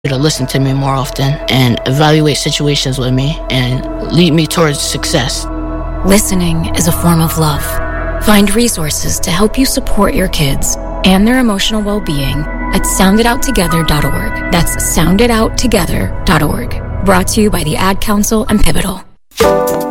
to listen to me more often and evaluate situations with me and lead me towards success. Listening is a form of love. Find resources to help you support your kids and their emotional well-being at soundidouttogether.org. That's soundidouttogether.org. Brought to you by the Ad Council and Pivotal.